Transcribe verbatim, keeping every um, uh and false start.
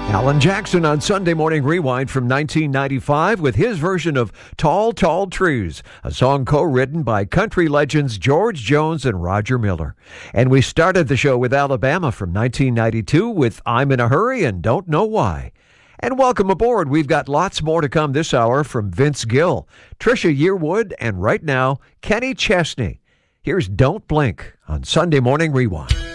Alan Jackson on Sunday Morning Rewind from nineteen ninety-five with his version of Tall, Tall Trees, a song co-written by country legends George Jones and Roger Miller. And we started the show with Alabama from nineteen ninety-two with I'm in a Hurry and Don't Know Why. And welcome aboard. We've got lots more to come this hour from Vince Gill, Trisha Yearwood, and right now, Kenny Chesney. Here's Don't Blink on Sunday Morning Rewind.